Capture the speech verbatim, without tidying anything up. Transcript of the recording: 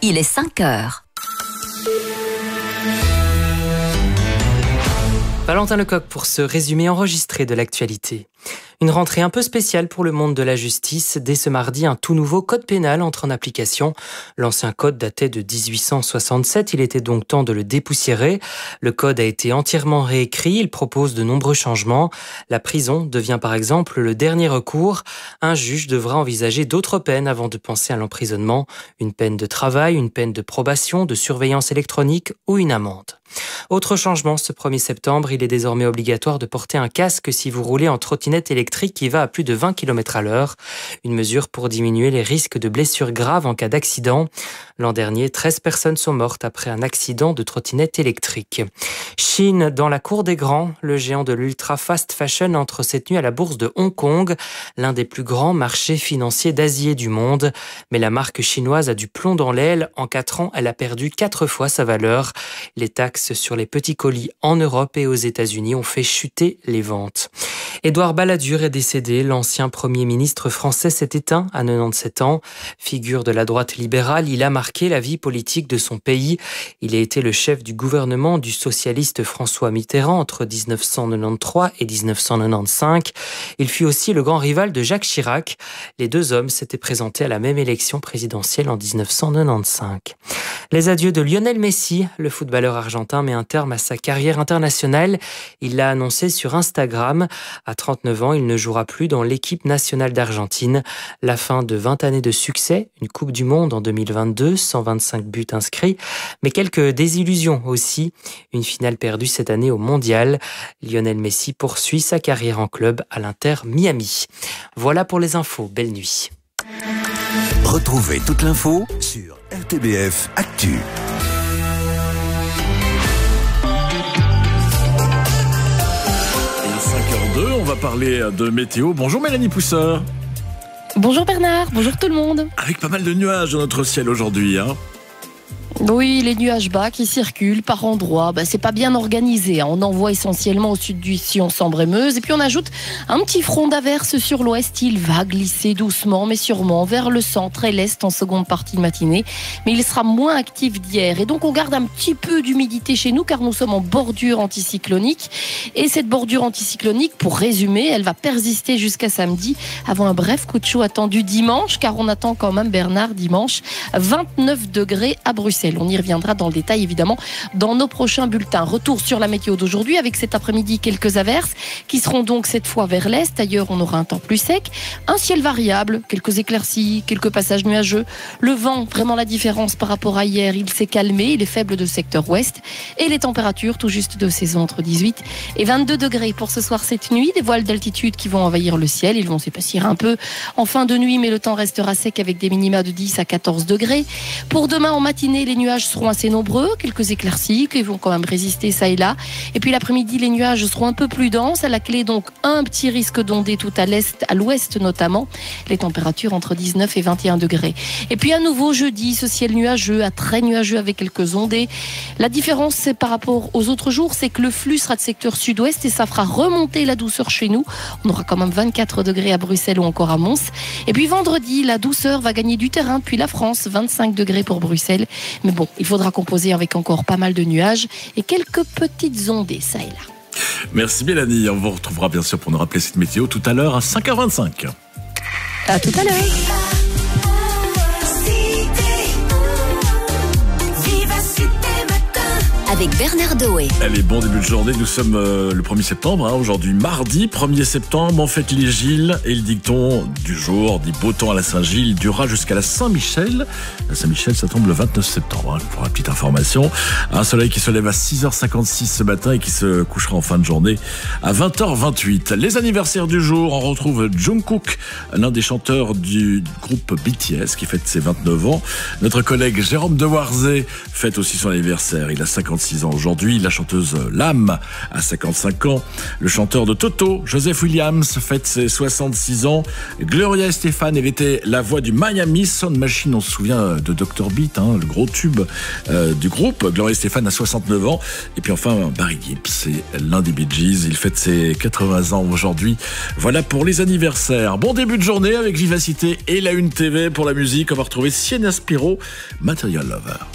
il est cinq heures. Valentin Lecoq pour ce résumé enregistré de l'actualité. Une rentrée un peu spéciale pour le monde de la justice. Dès ce mardi, un tout nouveau code pénal entre en application. L'ancien code datait de dix-huit cent soixante-sept, il était donc temps de le dépoussiérer. Le code a été entièrement réécrit, il propose de nombreux changements. La prison devient par exemple le dernier recours. Un juge devra envisager d'autres peines avant de penser à l'emprisonnement. Une peine de travail, une peine de probation, de surveillance électronique ou une amende. Autre changement, ce premier septembre, il est désormais obligatoire de porter un casque si vous roulez en trottinette électrique qui va à plus de vingt kilomètres à l'heure. Une mesure pour diminuer les risques de blessures graves en cas d'accident. L'an dernier, treize personnes sont mortes après un accident de trottinette électrique. Chine, dans la cour des grands, le géant de l'ultra fast fashion entre cette nuit à la bourse de Hong Kong, l'un des plus grands marchés financiers d'Asie et du monde. Mais la marque chinoise a du plomb dans l'aile. En quatre ans, elle a perdu quatre fois sa valeur. Les taxes sur les petits colis en Europe et aux États-Unis ont fait chuter les ventes. Édouard Balladur est décédé. L'ancien Premier ministre français s'est éteint à quatre-vingt-dix-sept ans. Figure de la droite libérale, il a marqué la vie politique de son pays. Il a été le chef du gouvernement du socialiste François Mitterrand entre dix-neuf cent quatre-vingt-treize et dix-neuf cent quatre-vingt-quinze. Il fut aussi le grand rival de Jacques Chirac. Les deux hommes s'étaient présentés à la même élection présidentielle en dix-neuf cent quatre-vingt-quinze. Les adieux de Lionel Messi, le footballeur argentin met un terme à sa carrière internationale. Il l'a annoncé sur Instagram. À trente-neuf ans, il ne jouera plus dans l'équipe nationale d'Argentine. La fin de vingt années de succès, une Coupe du Monde en deux mille vingt-deux, cent vingt-cinq buts inscrits, mais quelques désillusions aussi. Une finale perdue cette année au Mondial. Lionel Messi poursuit sa carrière en club à l'Inter Miami. Voilà pour les infos. Belle nuit. Retrouvez toute l'info sur R T B F Actu. cinq heures deux, on va parler de météo. Bonjour Mélanie Pousseur. Bonjour Bernard, bonjour tout le monde. Avec pas mal de nuages dans notre ciel aujourd'hui, hein. Oui, les nuages bas qui circulent par endroits, bah, c'est pas bien organisé. On en voit essentiellement au sud du Sion, Sambre-et-Meuse. Et puis on ajoute un petit front d'averse sur l'ouest. Il va glisser doucement mais sûrement vers le centre et l'est en seconde partie de matinée. Mais il sera moins actif d'hier. Et donc on garde un petit peu d'humidité chez nous car nous sommes en bordure anticyclonique. Et cette bordure anticyclonique, pour résumer, elle va persister jusqu'à samedi avant un bref coup de chaud attendu dimanche. Car on attend quand même, Bernard, dimanche, vingt-neuf degrés à Bruxelles. On y reviendra dans le détail évidemment dans nos prochains bulletins. Retour sur la météo d'aujourd'hui avec cet après-midi quelques averses qui seront donc cette fois vers l'est. Ailleurs on aura un temps plus sec, un ciel variable, quelques éclaircies, quelques passages nuageux. Le vent, vraiment la différence par rapport à hier, il s'est calmé, il est faible de secteur ouest et les températures tout juste de saison entre dix-huit et vingt-deux degrés pour ce soir cette nuit. Des voiles d'altitude qui vont envahir le ciel, ils vont s'épaissir un peu en fin de nuit mais le temps restera sec avec des minima de dix à quatorze degrés. Pour demain en matinée, les nuages seront assez nombreux, quelques éclaircies qui vont quand même résister ça et là. Et puis l'après-midi, les nuages seront un peu plus denses. À la clé, donc, un petit risque d'ondée tout à l'est, à l'ouest notamment. Les températures entre dix-neuf et vingt et un degrés. Et puis à nouveau, jeudi, ce ciel nuageux, à très nuageux avec quelques ondées. La différence, c'est par rapport aux autres jours, c'est que le flux sera de secteur sud-ouest et ça fera remonter la douceur chez nous. On aura quand même vingt-quatre degrés à Bruxelles ou encore à Mons. Et puis vendredi, la douceur va gagner du terrain depuis la France, vingt-cinq degrés pour Bruxelles. Mais bon, il faudra composer avec encore pas mal de nuages et quelques petites ondées, ça et là. Merci Mélanie, on vous retrouvera bien sûr pour nous rappeler cette météo tout à l'heure à cinq heures vingt-cinq. À tout à l'heure. Avec Bernard Doé. Allez, bon début de journée, nous sommes euh, le premier septembre, hein, aujourd'hui mardi premier septembre, on fête les Gilles et le dicton du jour dit beau temps à la Saint-Gilles durera jusqu'à la Saint-Michel. La Saint-Michel, ça tombe le vingt-neuf septembre, hein, pour la petite information. Un soleil qui se lève à six heures cinquante-six ce matin et qui se couchera en fin de journée à vingt heures vingt-huit. Les anniversaires du jour, on retrouve Jungkook, l'un des chanteurs du groupe B T S qui fête ses vingt-neuf ans. Notre collègue Jérôme Dewarzé fête aussi son anniversaire, il a cinquante-six ans aujourd'hui. La chanteuse L'Âme a cinquante-cinq ans. Le chanteur de Toto, Joseph Williams, fête ses soixante-six ans. Gloria Estefan, elle était la voix du Miami Sound Machine. On se souvient de docteur Beat, hein, le gros tube euh, du groupe. Gloria Estefan a soixante-neuf ans. Et puis enfin, Barry Gibb, c'est l'un des Bee Gees. Il fête ses quatre-vingts ans aujourd'hui. Voilà pour les anniversaires. Bon début de journée avec Vivacité et la Une T V pour la musique. On va retrouver Sienna Spiro, Material Lover.